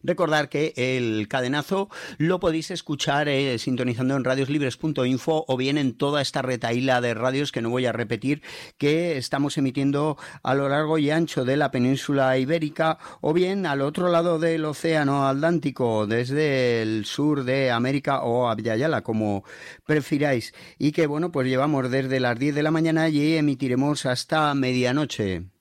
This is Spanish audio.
Recordar que el cadenazo lo podéis escuchar sintonizando en radioslibres.info o bien en toda esta retahíla de radios que no voy a repetir, que estamos emitiendo a lo largo y ancho de la península ibérica o bien al otro lado del océano Atlántico, desde el sur de América o Abya, como prefiráis. Y que bueno, pues llevamos desde las 10 de la mañana y emitiremos hasta medianoche.